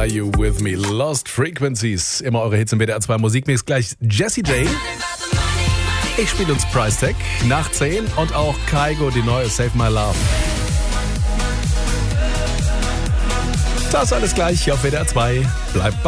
You With Me? Lost Frequencies. Immer eure Hits im WDR 2 Musikmix. Gleich Jessie J. Ich spiele uns Price Tag nach 10 und auch Kygo, die neue Save My Love. Das alles gleich hier auf WDR 2. Bleibt bei